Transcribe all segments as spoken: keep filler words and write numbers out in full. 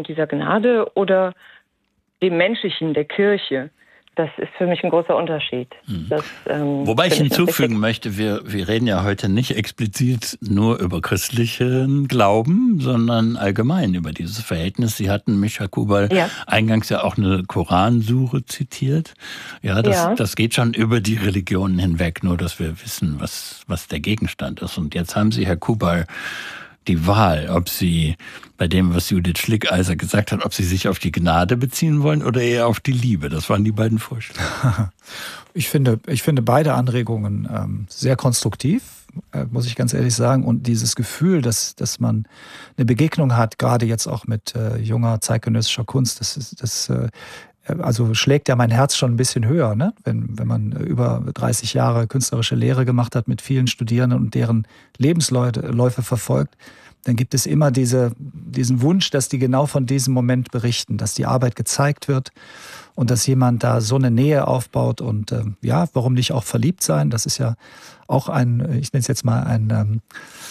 dieser Gnade oder dem Menschlichen der Kirche. Das ist für mich ein großer Unterschied. Das, ähm, Wobei ich hinzufügen möchte, wir, wir reden ja heute nicht explizit nur über christlichen Glauben, sondern allgemein über dieses Verhältnis. Sie hatten Micha Kubal ja. eingangs ja auch eine Koransure zitiert. Ja, das, ja. das geht schon über die Religionen hinweg, nur dass wir wissen, was, was der Gegenstand ist. Und jetzt haben Sie, Herr Kubal, die Wahl, ob Sie bei dem, was Judith Schlickeiser gesagt hat, ob Sie sich auf die Gnade beziehen wollen oder eher auf die Liebe. Das waren die beiden Vorschläge. Ich finde, ich finde beide Anregungen ähm, sehr konstruktiv, äh, muss ich ganz ehrlich sagen. Und dieses Gefühl, dass, dass man eine Begegnung hat, gerade jetzt auch mit äh, junger zeitgenössischer Kunst, das ist, das äh, also schlägt ja mein Herz schon ein bisschen höher, ne? Wenn, wenn man über dreißig Jahre künstlerische Lehre gemacht hat mit vielen Studierenden und deren Lebensläufe verfolgt, dann gibt es immer diese, diesen Wunsch, dass die genau von diesem Moment berichten, dass die Arbeit gezeigt wird und dass jemand da so eine Nähe aufbaut und äh, ja, warum nicht auch verliebt sein? Das ist ja auch ein, ich nenne es jetzt mal ein, ähm,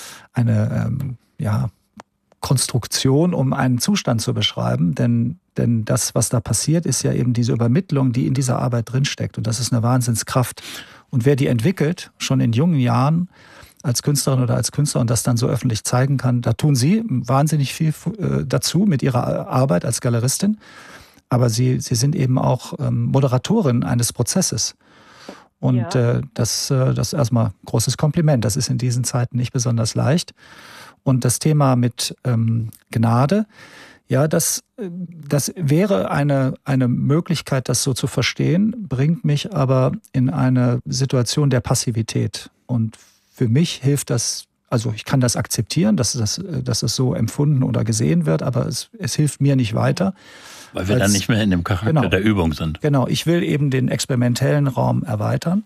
eine, ähm, ja, Konstruktion, um einen Zustand zu beschreiben, denn, denn das, was da passiert, ist ja eben diese Übermittlung, die in dieser Arbeit drinsteckt und das ist eine Wahnsinnskraft. Und wer die entwickelt, schon in jungen Jahren, als Künstlerin oder als Künstler und das dann so öffentlich zeigen kann, da tun Sie wahnsinnig viel äh, dazu mit Ihrer Arbeit als Galeristin, aber Sie, Sie sind eben auch ähm, Moderatorin eines Prozesses. Und ja. äh, das, äh, das ist erstmal großes Kompliment, das ist in diesen Zeiten nicht besonders leicht. Und das Thema mit ähm, Gnade, ja, das, das wäre eine, eine Möglichkeit, das so zu verstehen, bringt mich aber in eine Situation der Passivität. Und für mich hilft das, also ich kann das akzeptieren, dass das, dass es so empfunden oder gesehen wird, aber es, es hilft mir nicht weiter. Weil wir als, dann nicht mehr in dem Charakter genau, der Übung sind. Genau, ich will eben den experimentellen Raum erweitern.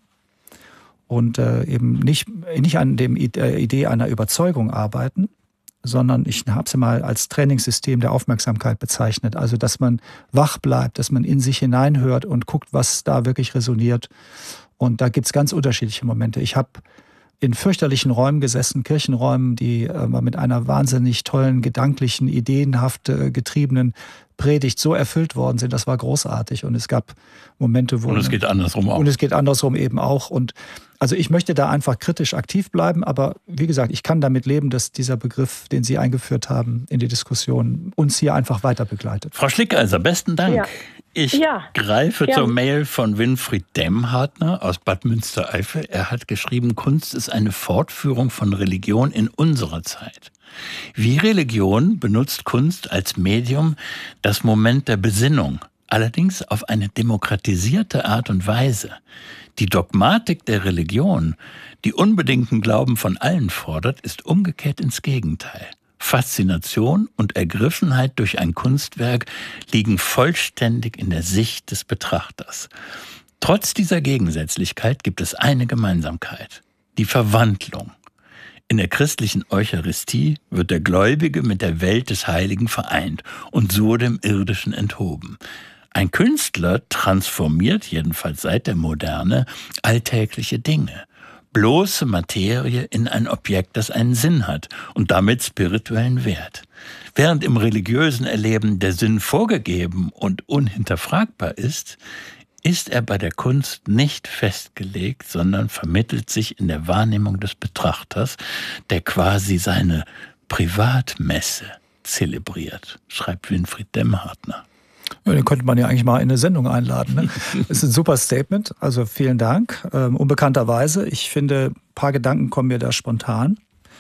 Und äh, eben nicht, nicht an der Idee einer Überzeugung arbeiten, sondern ich habe sie mal als Trainingssystem der Aufmerksamkeit bezeichnet. Also, dass man wach bleibt, dass man in sich hineinhört und guckt, was da wirklich resoniert. Und da gibt es ganz unterschiedliche Momente. Ich habe in fürchterlichen Räumen gesessen, Kirchenräumen, die äh, mit einer wahnsinnig tollen, gedanklichen, ideenhaft äh, getriebenen Predigt so erfüllt worden sind. Das war großartig. Und es gab Momente, wo... Und es geht andersrum auch. Und es geht andersrum eben auch. Und also ich möchte da einfach kritisch aktiv bleiben. Aber wie gesagt, ich kann damit leben, dass dieser Begriff, den Sie eingeführt haben in die Diskussion, uns hier einfach weiter begleitet. Frau Schlickeiser, besten Dank. Ja. Ich ja. greife ja. zur Mail von Winfried Demhartner aus Bad Münstereifel. Er hat geschrieben, Kunst ist eine Fortführung von Religion in unserer Zeit. Wie Religion benutzt Kunst als Medium das Moment der Besinnung, allerdings auf eine demokratisierte Art und Weise. Die Dogmatik der Religion, die unbedingten Glauben von allen fordert, ist umgekehrt ins Gegenteil. Faszination und Ergriffenheit durch ein Kunstwerk liegen vollständig in der Sicht des Betrachters. Trotz dieser Gegensätzlichkeit gibt es eine Gemeinsamkeit: die Verwandlung. In der christlichen Eucharistie wird der Gläubige mit der Welt des Heiligen vereint und so dem Irdischen enthoben. Ein Künstler transformiert, jedenfalls seit der Moderne, alltägliche Dinge, bloße Materie in ein Objekt, das einen Sinn hat und damit spirituellen Wert. Während im religiösen Erleben der Sinn vorgegeben und unhinterfragbar ist, ist er bei der Kunst nicht festgelegt, sondern vermittelt sich in der Wahrnehmung des Betrachters, der quasi seine Privatmesse zelebriert, schreibt Winfried Demhartner. Ja, den könnte man ja eigentlich mal in eine Sendung einladen. Ne? Das ist ein super Statement, also vielen Dank. Ähm, unbekannterweise, ich finde, ein paar Gedanken kommen mir da spontan.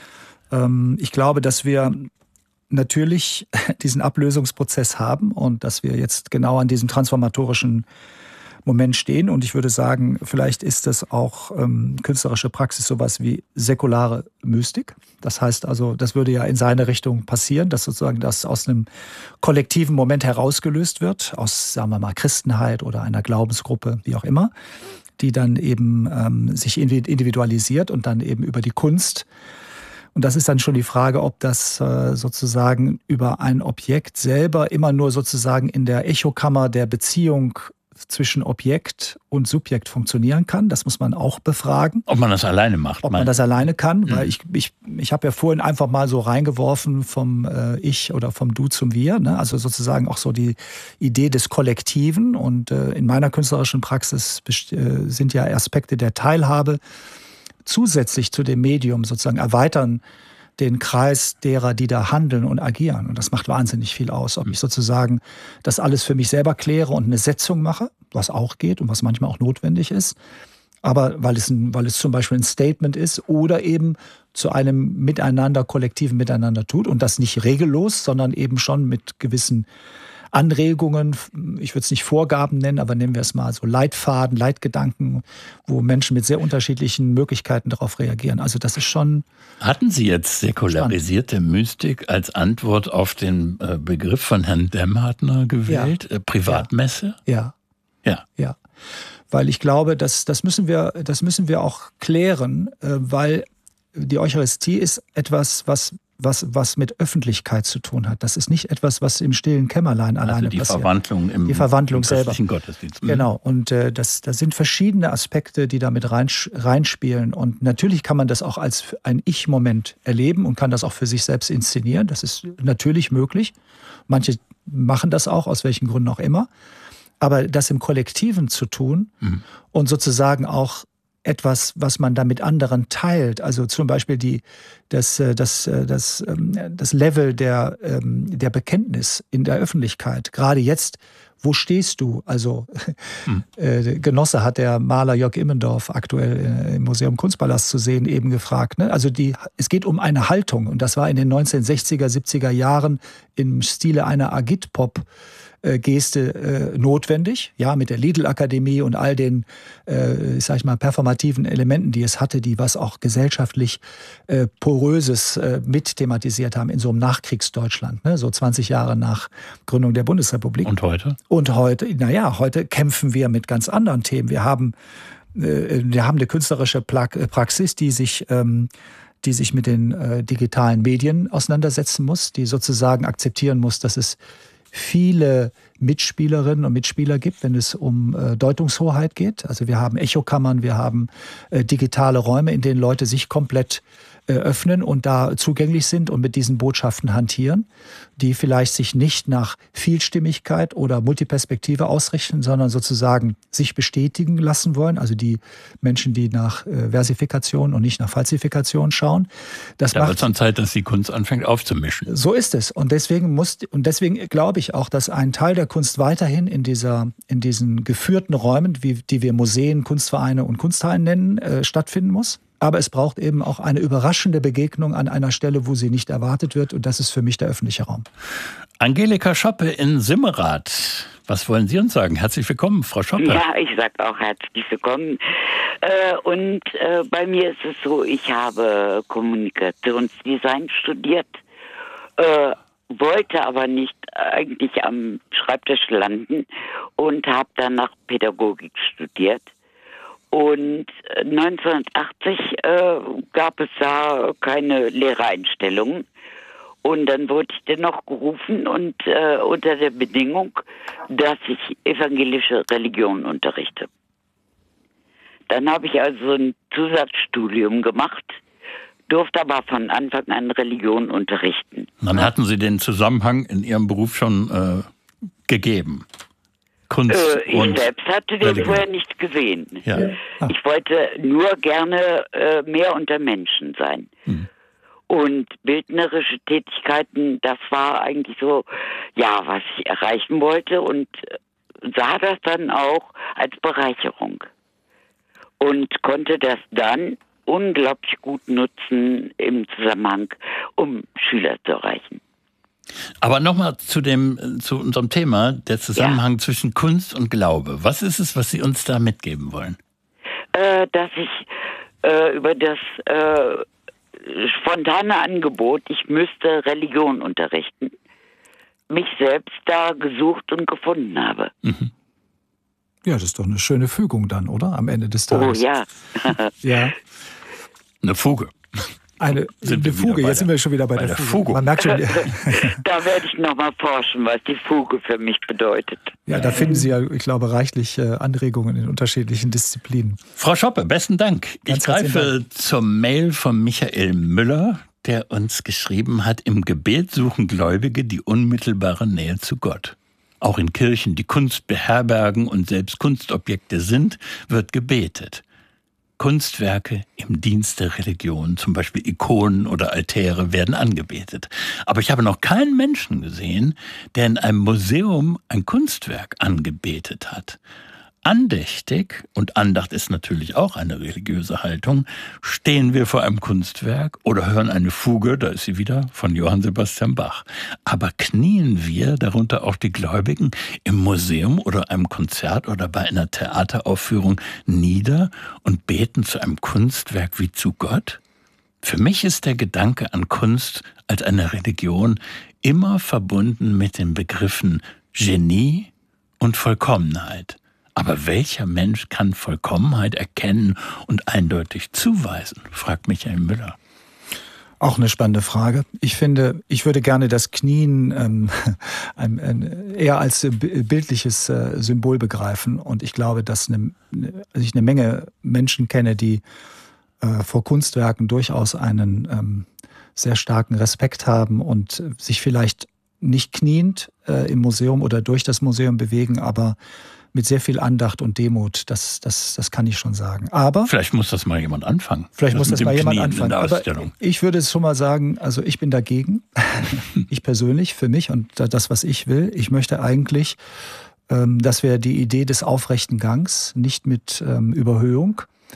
Ähm, ich glaube, dass wir natürlich diesen Ablösungsprozess haben und dass wir jetzt genau an diesem transformatorischen Moment stehen. Und ich würde sagen, vielleicht ist das auch ähm, künstlerische Praxis sowas wie säkulare Mystik. Das heißt also, das würde ja in seine Richtung passieren, dass sozusagen das aus einem kollektiven Moment herausgelöst wird, aus, sagen wir mal, Christenheit oder einer Glaubensgruppe, wie auch immer, die dann eben ähm, sich individualisiert und dann eben über die Kunst. Und das ist dann schon die Frage, ob das äh, sozusagen über ein Objekt selber immer nur sozusagen in der Echokammer der Beziehung zwischen Objekt und Subjekt funktionieren kann. Das muss man auch befragen. Ob man das alleine macht. Ob man das alleine kann, mhm. weil ich, ich, ich habe ja vorhin einfach mal so reingeworfen vom äh, Ich oder vom Du zum Wir. Ne? Also sozusagen auch so die Idee des Kollektiven. Und äh, in meiner künstlerischen Praxis best- äh, sind ja Aspekte der Teilhabe zusätzlich zu dem Medium sozusagen erweitern den Kreis derer, die da handeln und agieren. Und das macht wahnsinnig viel aus. Ob ich sozusagen das alles für mich selber kläre und eine Setzung mache, was auch geht und was manchmal auch notwendig ist, aber weil es, ein, weil es zum Beispiel ein Statement ist oder eben zu einem Miteinander, kollektiven Miteinander tut und das nicht regellos, sondern eben schon mit gewissen Anregungen, ich würde es nicht Vorgaben nennen, aber nennen wir es mal so Leitfaden, Leitgedanken, wo Menschen mit sehr unterschiedlichen Möglichkeiten darauf reagieren. Also das ist schon... Hatten Sie jetzt säkularisierte spannend. Mystik als Antwort auf den Begriff von Herrn Demhartner gewählt? Ja. Privatmesse? Ja. Ja. Ja. Weil ich glaube, das, das, müssen wir, das müssen wir auch klären, weil die Eucharistie ist etwas, was Was, was mit Öffentlichkeit zu tun hat. Das ist nicht etwas, was im stillen Kämmerlein also alleine die passiert. Verwandlung im, die Verwandlung im selber. Gottesdienst. Genau. Und äh, das, das sind verschiedene Aspekte, die damit rein, reinspielen. Und natürlich kann man das auch als ein Ich-Moment erleben und kann das auch für sich selbst inszenieren. Das ist natürlich möglich. Manche machen das auch, aus welchen Gründen auch immer. Aber das im Kollektiven zu tun mhm. und sozusagen auch etwas, was man da mit anderen teilt. Also zum Beispiel die, das, das, das, das Level der, der Bekenntnis in der Öffentlichkeit. Gerade jetzt, wo stehst du? Also hm. äh, Genosse hat der Maler Jörg Immendorf aktuell im Museum Kunstpalast zu sehen, eben gefragt. Ne? Also die, es geht um eine Haltung. Und das war in den neunzehnhundertsechziger, siebziger Jahren im Stile einer Agitpop Geste äh, notwendig, ja, mit der Lidl-Akademie und all den, äh, ich sag ich mal, performativen Elementen, die es hatte, die was auch gesellschaftlich äh, Poröses äh, mit thematisiert haben in so einem Nachkriegsdeutschland, ne, so zwanzig Jahre nach Gründung der Bundesrepublik. Und heute? Und heute, naja, heute kämpfen wir mit ganz anderen Themen. Wir haben, äh, wir haben eine künstlerische Praxis, die sich ähm, die sich mit den äh, digitalen Medien auseinandersetzen muss, die sozusagen akzeptieren muss, dass es viele Mitspielerinnen und Mitspieler gibt, wenn es um äh, Deutungshoheit geht. Also wir haben Echokammern, wir haben äh, digitale Räume, in denen Leute sich komplett äh, öffnen und da zugänglich sind und mit diesen Botschaften hantieren, die vielleicht sich nicht nach Vielstimmigkeit oder Multiperspektive ausrichten, sondern sozusagen sich bestätigen lassen wollen. Also die Menschen, die nach äh, Versifikation und nicht nach Falsifikation schauen. Das da wird es dann Zeit, dass die Kunst anfängt aufzumischen. So ist es. Und deswegen muss, und deswegen glaube ich auch, dass ein Teil der Kunst weiterhin in dieser, in diesen geführten Räumen, wie, die wir Museen, Kunstvereine und Kunsthallen nennen, äh, stattfinden muss. Aber es braucht eben auch eine überraschende Begegnung an einer Stelle, wo sie nicht erwartet wird. Und das ist für mich der öffentliche Raum. Angelika Schoppe in Simmerath. Was wollen Sie uns sagen? Herzlich willkommen, Frau Schoppe. Ja, ich sage auch herzlich willkommen. Äh, und äh, bei mir ist es so, ich habe Kommunikationsdesign studiert, äh, wollte aber nicht eigentlich am Schreibtisch landen und habe danach Pädagogik studiert. Und neunzehnhundertachtzig äh, gab es da keine Lehrereinstellungen. Und dann wurde ich dennoch gerufen und äh, unter der Bedingung, dass ich evangelische Religion unterrichte. Dann habe ich also ein Zusatzstudium gemacht, durfte aber von Anfang an Religion unterrichten. Dann hatten Sie den Zusammenhang in Ihrem Beruf schon äh, gegeben. Kunst äh, ich und selbst hatte den Religion. vorher nicht gesehen. Ja. Ah. Ich wollte nur gerne äh, mehr unter Menschen sein. Hm. Und bildnerische Tätigkeiten, das war eigentlich so, ja, was ich erreichen wollte und sah das dann auch als Bereicherung. Und konnte das dann unglaublich gut nutzen im Zusammenhang, um Schüler zu erreichen. Aber nochmal zu dem, zu unserem Thema, der Zusammenhang ja. zwischen Kunst und Glaube. Was ist es, was Sie uns da mitgeben wollen? Äh, dass ich äh, über das äh, spontane Angebot, ich müsste Religion unterrichten, mich selbst da gesucht und gefunden habe. Mhm. Ja, das ist doch eine schöne Fügung dann, oder? Am Ende des Tages. Oh ja. Ja. Eine Fuge. Eine, eine Fuge, jetzt sind wir schon wieder bei, bei der, der Fuge. Fuge. Man merkt schon, da werde ich nochmal forschen, was die Fuge für mich bedeutet. Ja, da finden Sie ja, ich glaube, reichlich Anregungen in unterschiedlichen Disziplinen. Frau Schoppe, besten Dank. Ich Ganz greife Dank. zur Mail von Michael Müller, der uns geschrieben hat, im Gebet suchen Gläubige die unmittelbare Nähe zu Gott. Auch in Kirchen, die Kunst beherbergen und selbst Kunstobjekte sind, wird gebetet. Kunstwerke im Dienst der Religion, zum Beispiel Ikonen oder Altäre, werden angebetet. Aber ich habe noch keinen Menschen gesehen, der in einem Museum ein Kunstwerk angebetet hat. Andächtig, und Andacht ist natürlich auch eine religiöse Haltung, stehen wir vor einem Kunstwerk oder hören eine Fuge, da ist sie wieder, von Johann Sebastian Bach. Aber knien wir, darunter auch die Gläubigen, im Museum oder einem Konzert oder bei einer Theateraufführung nieder und beten zu einem Kunstwerk wie zu Gott? Für mich ist der Gedanke an Kunst als eine Religion immer verbunden mit den Begriffen Genie und Vollkommenheit. Aber welcher Mensch kann Vollkommenheit erkennen und eindeutig zuweisen, fragt Michael Müller. Auch eine spannende Frage. Ich finde, ich würde gerne das Knien ähm, ein, ein, eher als bildliches äh, Symbol begreifen. Und ich glaube, dass eine, dass ich eine Menge Menschen kenne, die äh, vor Kunstwerken durchaus einen ähm, sehr starken Respekt haben und sich vielleicht nicht kniend äh, im Museum oder durch das Museum bewegen, aber mit sehr viel Andacht und Demut, das, das, das kann ich schon sagen. Aber vielleicht muss das mal jemand anfangen. Vielleicht muss das mal jemand anfangen. Aber ich würde es schon mal sagen, also ich bin dagegen, ich persönlich, für mich und das, was ich will. Ich möchte eigentlich, dass wir die Idee des aufrechten Gangs nicht mit Überhöhung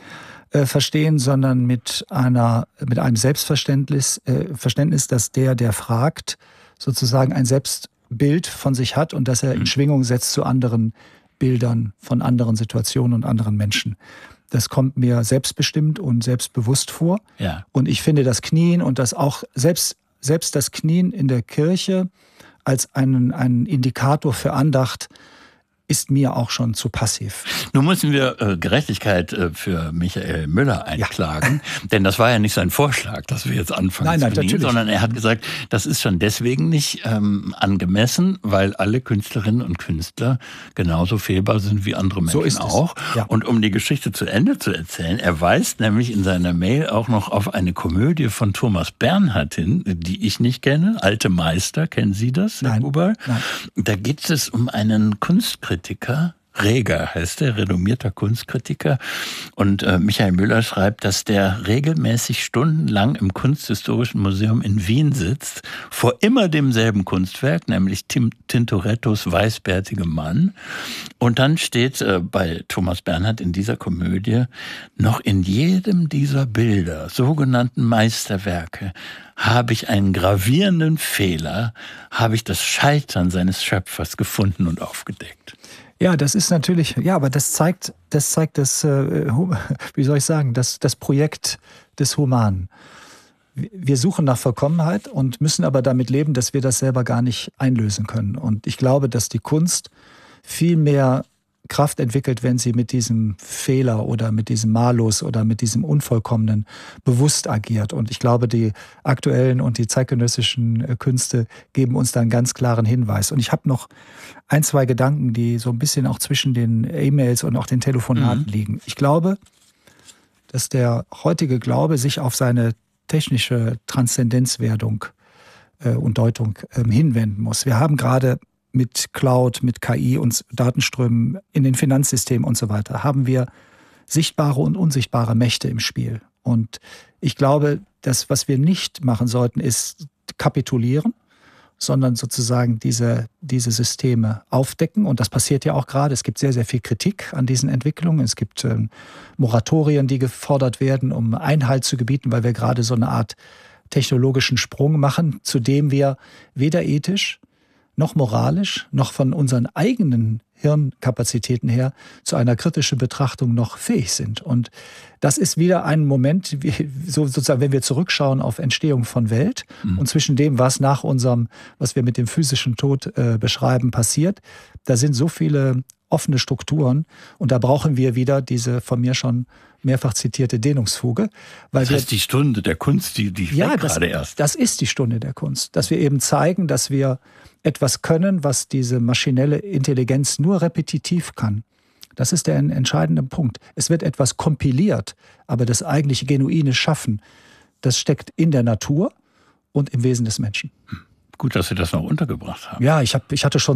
verstehen, sondern mit einer, mit einem Selbstverständnis, Verständnis, dass der, der fragt, sozusagen ein Selbstbild von sich hat und dass er in Schwingung setzt zu anderen Bildern von anderen Situationen und anderen Menschen. Das kommt mir selbstbestimmt und selbstbewusst vor. Ja. Und ich finde das Knien und das auch, selbst, selbst das Knien in der Kirche als einen, einen Indikator für Andacht ist mir auch schon zu passiv. Nun müssen wir äh, Gerechtigkeit äh, für Michael Müller einklagen, ja. Denn das war ja nicht sein Vorschlag, dass wir jetzt anfangen nein, nein, zu knien, sondern er hat gesagt, das ist schon deswegen nicht ähm, angemessen, weil alle Künstlerinnen und Künstler genauso fehlbar sind wie andere Menschen so ist auch. Ja. Und um die Geschichte zu Ende zu erzählen, er weist nämlich in seiner Mail auch noch auf eine Komödie von Thomas Bernhard hin, die ich nicht kenne, Alte Meister, kennen Sie das, Herr Nein. Huber? Nein. Da geht es um einen Kunstkritiker, Kritiker, Reger heißt der, renommierter Kunstkritiker. Und äh, Michael Müller schreibt, dass der regelmäßig stundenlang im Kunsthistorischen Museum in Wien sitzt, vor immer demselben Kunstwerk, nämlich Tim, Tintorettos Weißbärtige Mann. Und dann steht äh, bei Thomas Bernhard in dieser Komödie, noch in jedem dieser Bilder, sogenannten Meisterwerke, habe ich einen gravierenden Fehler, habe ich das Scheitern seines Schöpfers gefunden und aufgedeckt. Ja, das ist natürlich, ja, aber das zeigt, das zeigt das, äh, wie soll ich sagen, das, das Projekt des Humanen. Wir suchen nach Vollkommenheit und müssen aber damit leben, dass wir das selber gar nicht einlösen können. Und ich glaube, dass die Kunst viel mehr Kraft entwickelt, wenn sie mit diesem Fehler oder mit diesem Malus oder mit diesem Unvollkommenen bewusst agiert. Und ich glaube, die aktuellen und die zeitgenössischen Künste geben uns da einen ganz klaren Hinweis. Und ich habe noch ein, zwei Gedanken, die so ein bisschen auch zwischen den E-Mails und auch den Telefonaten mhm. liegen. Ich glaube, dass der heutige Glaube sich auf seine technische Transzendenzwerdung äh, und Deutung äh, hinwenden muss. Wir haben gerade mit Cloud, mit K I und Datenströmen in den Finanzsystemen und so weiter, haben wir sichtbare und unsichtbare Mächte im Spiel. Und ich glaube, das, was wir nicht machen sollten, ist kapitulieren, sondern sozusagen diese, diese Systeme aufdecken. Und das passiert ja auch gerade. Es gibt sehr, sehr viel Kritik an diesen Entwicklungen. Es gibt ähm, Moratorien, die gefordert werden, um Einhalt zu gebieten, weil wir gerade so eine Art technologischen Sprung machen, zu dem wir weder ethisch noch moralisch, noch von unseren eigenen Hirnkapazitäten her zu einer kritischen Betrachtung noch fähig sind. Und das ist wieder ein Moment, wie, so sozusagen, wenn wir zurückschauen auf Entstehung von Welt mhm. und zwischen dem, was nach unserem, was wir mit dem physischen Tod äh, beschreiben, passiert, da sind so viele offene Strukturen und da brauchen wir wieder diese von mir schon mehrfach zitierte Dehnungsfuge. Weil das heißt, wir, die Stunde der Kunst, die, die ja, das, gerade erst. Das ist die Stunde der Kunst. Dass wir eben zeigen, dass wir etwas können, was diese maschinelle Intelligenz nur repetitiv kann. Das ist der entscheidende Punkt. Es wird etwas kompiliert, aber das eigentliche genuine Schaffen, das steckt in der Natur und im Wesen des Menschen. Gut, dass Sie das noch untergebracht haben. Ja, ich, hab, ich hatte schon